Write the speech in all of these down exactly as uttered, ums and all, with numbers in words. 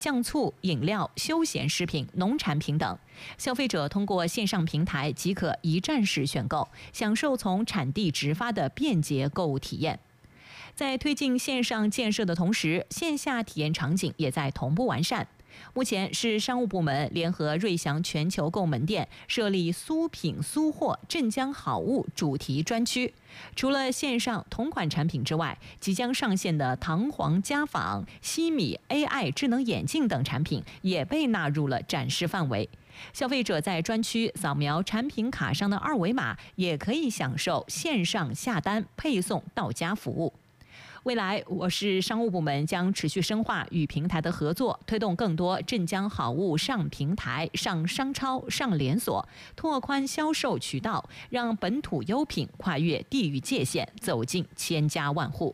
酱醋、饮料、休闲食品、农产品等，消费者通过线上平台即可一站式选购，享受从产地直发的便捷购物体验。在推进线上建设的同时，线下体验场景也在同步完善。目前是商务部门联合瑞祥全球购门店设立苏品苏货镇江好物主题专区，除了线上同款产品之外，即将上线的弹簧家纺、西米 A I 智能眼镜等产品也被纳入了展示范围。消费者在专区扫描产品卡上的二维码，也可以享受线上下单、配送到家服务。未来，我市商务部门将持续深化与平台的合作，推动更多镇江好物上平台、上商超、上连锁，拓宽销售渠道，让本土优品跨越地域界限，走进千家万户。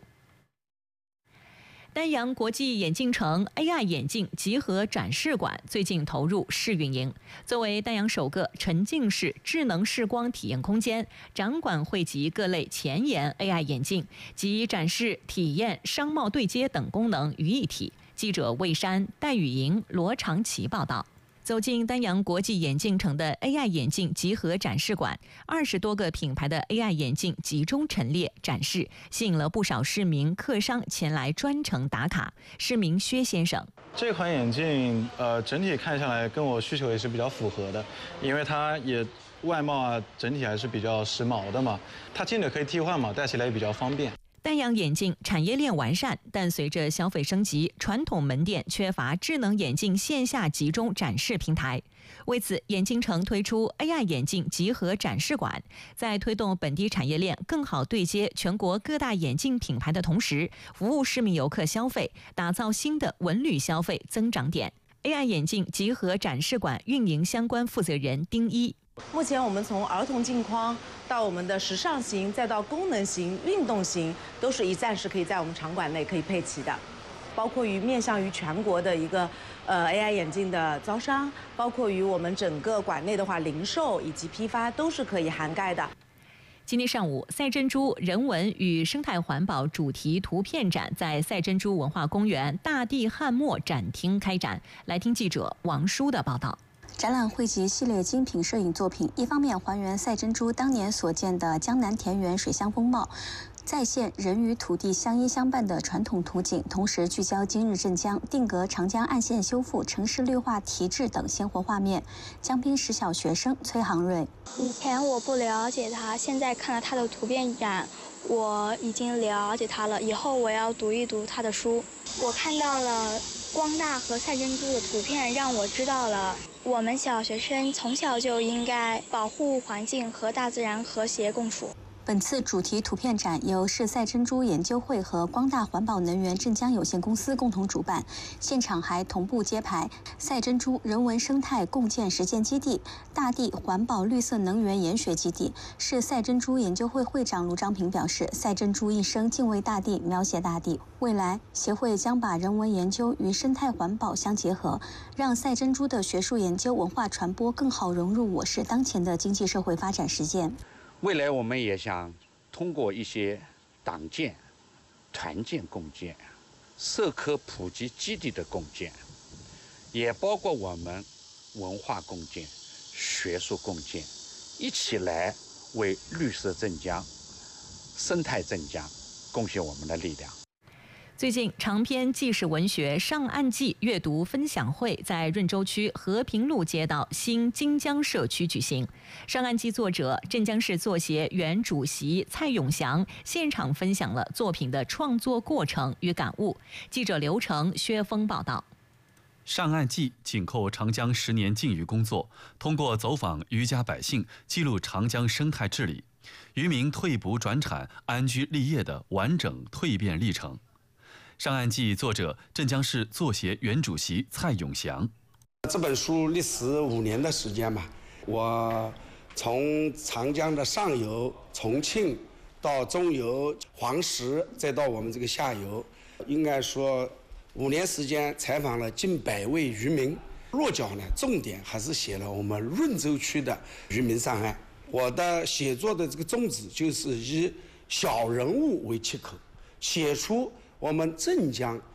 丹阳国际眼镜城 A I 眼镜集合展示馆最近投入试运营。作为丹阳首个沉浸式智能视光体验空间，展馆汇集各类前沿 A I 眼镜及展示、体验、商贸对接等功能于一体。记者魏山、戴雨莹、罗长奇报道。走进丹阳国际眼镜城的 A I 眼镜集合展示馆，二十多个品牌的 A I 眼镜集中陈列展示，吸引了不少市民客商前来专程打卡。市民薛先生， 这款眼镜呃整体看下来跟我需求也是比较符合的，因为它也外貌啊整体还是比较时髦的嘛，它镜子可以替换嘛，戴起来也比较方便。 丹阳眼镜产业链完善，但随着消费升级，传统门店缺乏智能眼镜线下集中展示平台。为此，眼镜城推出 A I 眼镜集合展示馆，在推动本地产业链更好对接全国各大眼镜品牌的同时，服务市民游客消费，打造新的文旅消费增长点。A I 眼镜集合展示馆运营相关负责人丁一。 目前我们从儿童镜框到我们的时尚型，再到功能型、运动型，都是一站式可以在我们场馆内可以配齐的。包括于面向于全国的一个呃 A I 眼镜的招商，包括于我们整个馆内的话，零售以及批发都是可以涵盖的。 今天上午，赛珍珠人文与生态环保主题图片展在赛珍珠文化公园大地汉墨展厅开展。来听记者王舒的报道。 展览汇集系列精品摄影作品，一方面还原赛珍珠当年所见的江南田园水乡风貌，再现人与土地相依相伴的传统图景，同时聚焦今日镇江，定格长江岸线修复、城市绿化提质等鲜活画面。江滨实小学生崔航瑞： 以前我不了解它，现在看了它的图片展，我已经了解它了。以后我要读一读它的书。我看到了光大和赛珍珠的图片，让我知道了我们小学生从小就应该保护环境和大自然和谐共处。 本次主题图片展由市赛珍珠研究会和光大环保能源镇江有限公司共同主办，现场还同步揭牌赛珍珠人文生态共建实践基地、大地环保绿色能源研学基地。市赛珍珠研究会会长卢章平表示，赛珍珠一生敬畏大地，描写大地。未来协会将把人文研究与生态环保相结合，让赛珍珠的学术研究、文化传播更好融入我市当前的经济社会发展实践。 未来我们也想通过一些党建、团建共建、社科普及基地的共建，也包括我们文化共建、学术共建，一起来为绿色镇江、生态镇江贡献我们的力量。 最近，长篇纪实文学《上岸记》阅读分享会在润州区和平路街道新金江社区举行。《上岸记》作者镇江市作协原主席蔡永祥现场分享了作品的创作过程与感悟。记者刘成、薛峰报道。 上岸记紧扣长江十年禁渔工作，通过走访渔家百姓，记录长江生态治理、渔民退捕转产、安居立业的完整蜕变历程。上岸记作者镇江市作协原主席蔡永祥。 这本书历时五年的时间嘛，我从长江的上游重庆到中游黄石，再到我们这个下游，应该说五年时间采访了近百位渔民。落脚呢，重点还是写了我们润州区的渔民上岸。我的写作的这个宗旨就是以小人物为切口，写出我们镇江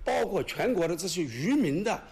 包括全国的这些渔民的